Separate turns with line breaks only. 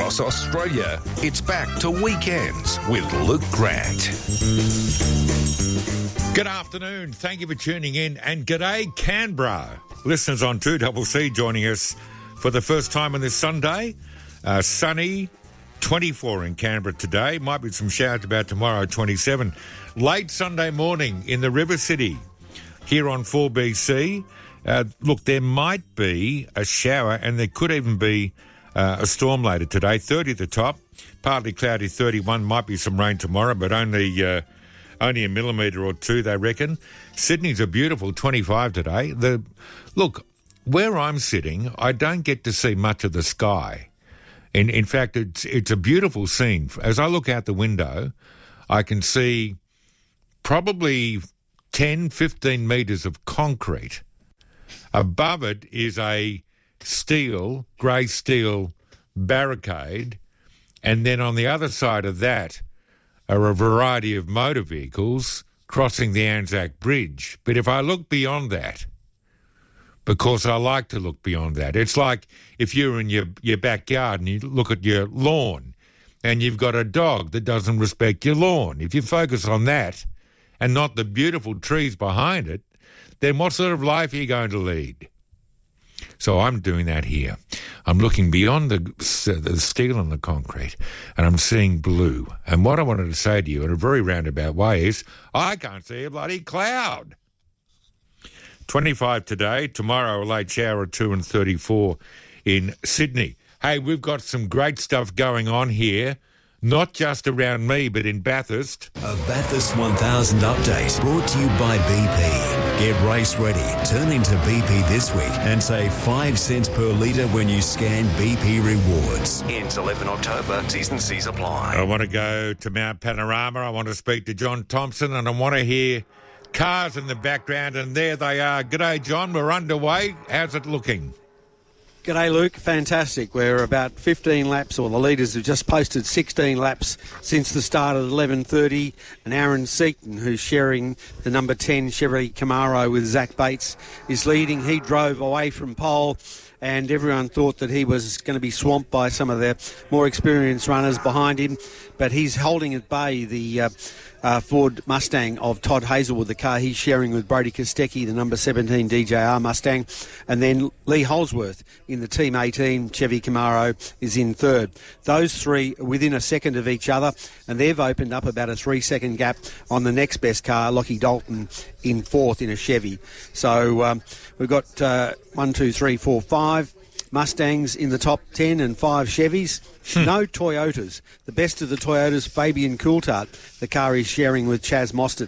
across Australia. It's back to Weekends with Luke Grant.
Good afternoon. Thank you for tuning in. And g'day, Canberra. Listeners on 2CC joining us for the first time on this Sunday. Sunny, 24 in Canberra today. Might be some showers about tomorrow, 27. Late Sunday morning in the River City here on 4BC. Look, there might be a shower and there could even be a storm later today. 30 at the top, partly cloudy 31. Might be some rain tomorrow, but only a millimetre or two, they reckon. Sydney's a beautiful 25 today. Look, where I'm sitting, I don't get to see much of the sky. In fact, it's a beautiful scene. As I look out the window, I can see probably 10, 15 metres of concrete. Above it is a grey steel barricade, and then on the other side of that are a variety of motor vehicles crossing the Anzac Bridge. But if I look beyond that, because I like to look beyond that, it's like if you're in your backyard and you look at your lawn and you've got a dog that doesn't respect your lawn. If you focus on that and not the beautiful trees behind it, then what sort of life are you going to lead? So I'm doing that here. I'm looking beyond the steel and the concrete, and I'm seeing blue. And what I wanted to say to you in a very roundabout way is, I can't see a bloody cloud. 25 today, tomorrow a late shower at 2 and 34 in Sydney. Hey, we've got some great stuff going on here, not just around me, but in Bathurst.
A Bathurst 1000 update brought to you by BP. Get race ready. Turn into BP this week and save 5 cents per litre when you scan BP Rewards. Ends 11 October. T's and C's apply.
I want to go to Mount Panorama. I want to speak to John Thompson, and I want to hear cars in the background, and there they are. G'day, John. We're underway. How's it looking?
G'day, Luke. Fantastic. We're about 15 laps, or the leaders have just posted 16 laps since the start of 11:30. And Aaron Seaton, who's sharing the number 10 Chevy Camaro with Zach Bates, is leading. He drove away from pole, and everyone thought that he was going to be swamped by some of the more experienced runners behind him. But he's holding at bay the Ford Mustang of Todd Hazelwood, the car he's sharing with Brody Kostecki, the number 17 DJR Mustang. And then Lee Holsworth in the Team 18 Chevy Camaro is in third. Those three are within a second of each other, and they've opened up about a 3-second gap on the next best car, Lockie Dalton, in fourth in a Chevy. So we've got 1, 2, 3, 4, 5 Mustangs in the top 10 and 5 Chevys. No Toyotas. The best of the Toyotas, Fabian Coulthard, the car he's sharing with Chaz Mostert,